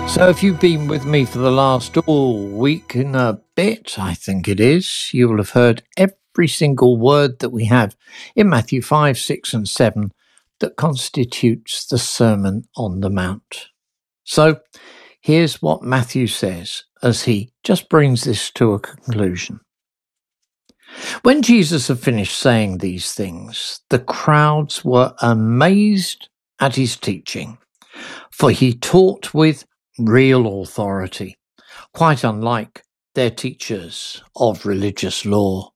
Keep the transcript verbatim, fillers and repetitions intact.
So if you've been with me for the last all week and a bit, I think it is, you will have heard every single word that we have in Matthew five, six and seven that constitutes the Sermon on the Mount. So here's what Matthew says as he just brings this to a conclusion. When Jesus had finished saying these things, the crowds were amazed at his teaching, for he taught with real authority, quite unlike their teachers of religious law.